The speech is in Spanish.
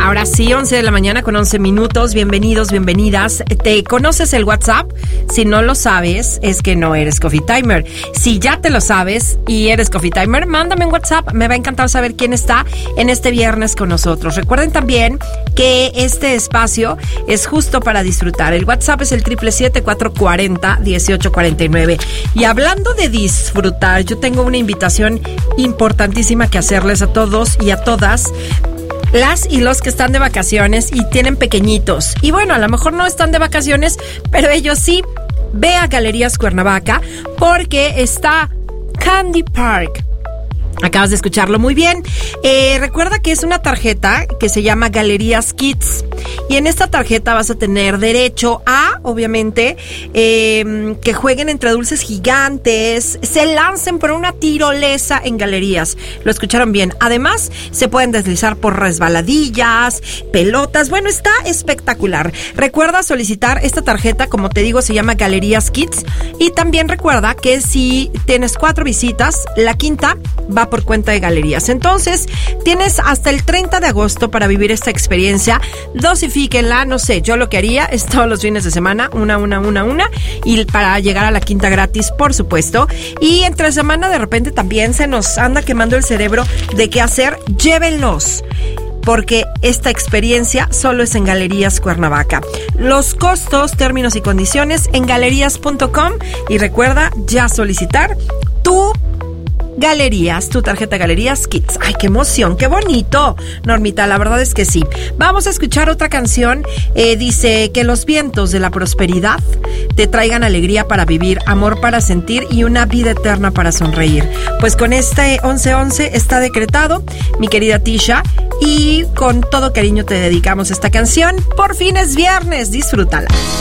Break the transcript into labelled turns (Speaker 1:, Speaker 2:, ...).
Speaker 1: Ahora sí, 11 de la mañana con 11 minutos. Bienvenidos, bienvenidas. ¿Te conoces el WhatsApp? Si no lo sabes, es que no eres Coffee Timer. Si ya te lo sabes y eres Coffee Timer, mándame un WhatsApp. Me va a encantar saber quién está en este viernes con nosotros. Recuerden también que este espacio es justo para disfrutar. El WhatsApp es el 777-440-1849. Y hablando de disfrutar, yo tengo una invitación importantísima que hacerles a todos y a todas. Las y los que están de vacaciones y tienen pequeñitos. Y bueno, a lo mejor no están de vacaciones, pero ellos sí. Ve a Galerías Cuernavaca porque está Candy Park. Acabas de escucharlo muy bien. Recuerda que es una tarjeta que se llama Galerías Kids. Y en esta tarjeta vas a tener derecho a, obviamente, que jueguen entre dulces gigantes, se lancen por una tirolesa en Galerías. Lo escucharon bien. Además, se pueden deslizar por resbaladillas, pelotas. Bueno, está espectacular. Recuerda solicitar esta tarjeta, como te digo, se llama Galerías Kids. Y también recuerda que si tienes 4 visitas, la quinta va por cuenta de Galerías. Entonces, tienes hasta el 30 de agosto para vivir esta experiencia. Dosifíquenla, no sé, yo lo que haría es todos los fines de semana, una, y para llegar a la quinta gratis, por supuesto. Y entre semana, de repente, también se nos anda quemando el cerebro de qué hacer. Llévenlos, porque esta experiencia solo es en Galerías Cuernavaca. Los costos, términos y condiciones en galerías.com. Y recuerda ya solicitar tu Galerías, tu tarjeta Galerías Kids. ¡Ay, qué emoción! ¡Qué bonito! Normita, la verdad es que sí. Vamos a escuchar otra canción. Dice que los vientos de la prosperidad te traigan alegría para vivir, amor para sentir y una vida eterna para sonreír. Pues con este 11-11 está decretado, mi querida Tisha, y con todo cariño te dedicamos esta canción. Por fin es viernes, disfrútala.